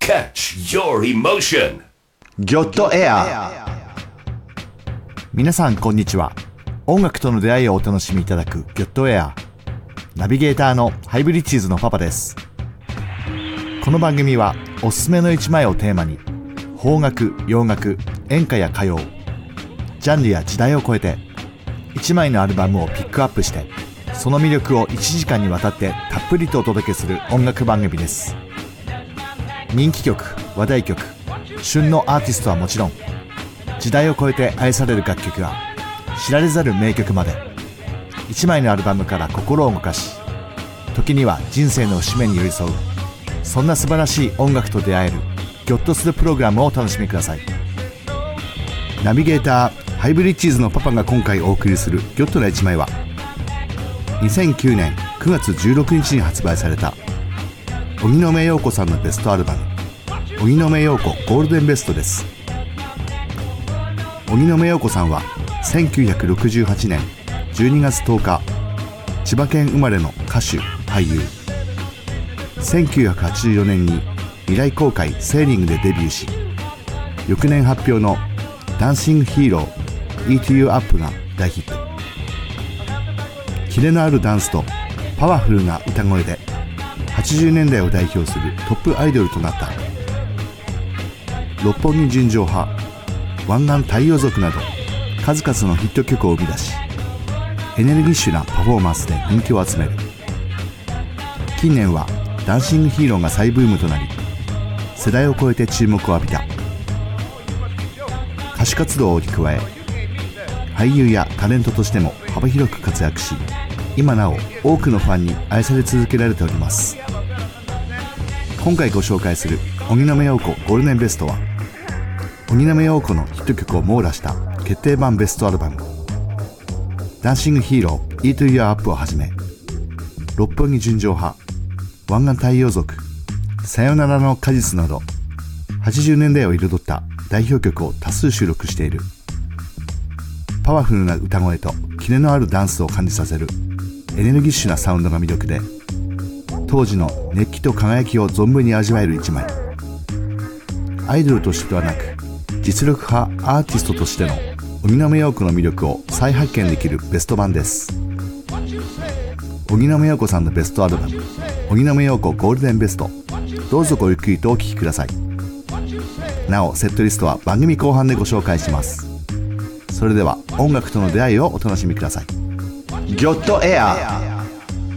Catch your emotion. ギョッとエア。皆さんこんにちは。音楽との出会いをお楽しみいただくギョッとエア。ナビゲーターのハイブリッジーズのパパです。この番組はおすすめの一枚をテーマに、邦楽、洋楽、演歌や歌謡、ジャンルや時代を超えて一枚のアルバムをピックアップして、その魅力を1時間にわたってたっぷりとお届けする音楽番組です。人気曲、話題曲、旬のアーティストはもちろん、時代を超えて愛される楽曲が知られざる名曲まで、一枚のアルバムから心を動かし、時には人生の節目に寄り添う、そんな素晴らしい音楽と出会えるギョッとするプログラムをお楽しみください。ナビゲーターハイブリッジーズのパパが今回お送りするギョッとな一枚は、2009年9月16日に発売された荻野目洋子さんのベストアルバム、荻野目洋子ゴールデンベストです。荻野目洋子さんは1968年12月10日、千葉県生まれの歌手・俳優。1984年に未来公開セーリングでデビューし、翌年発表のダンシングヒーロー Eat You Up が大ヒット。キレのあるダンスとパワフルな歌声で80年代を代表するトップアイドルとなった。六本木純情派、湾岸太陽族など数々のヒット曲を生み出し、エネルギッシュなパフォーマンスで人気を集める。近年はダンシングヒーローが再ブームとなり、世代を超えて注目を浴びた。歌手活動に加え、俳優やタレントとしても幅広く活躍し、今なお多くのファンに愛され続けられております。今回ご紹介する荻野目洋子ゴールデンベストは、荻野目洋子のヒット曲を網羅した決定版ベストアルバム、ダンシングヒーロー Eat You Up をはじめ、六本木純情派、湾岸太陽族、さよならの果実など80年代を彩った代表曲を多数収録している。パワフルな歌声とキレのあるダンスを感じさせるエネルギッシュなサウンドが魅力で、当時の熱気と輝きを存分に味わえる一枚。アイドルとしてではなく、実力派アーティストとしての荻野目洋子の魅力を再発見できるベスト版です。荻野目洋子さんのベストアルバム、荻野目洋子ゴールデンベスト、どうぞごゆっくりとお聴きください。なおセットリストは番組後半でご紹介します。それでは音楽との出会いをお楽しみください。 ギョッとエア。